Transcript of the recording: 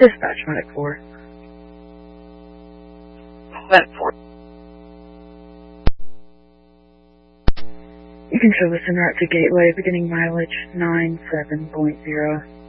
Dispatch Medic 4. Vent 4. You can show us en route to Gateway, beginning mileage 97.0.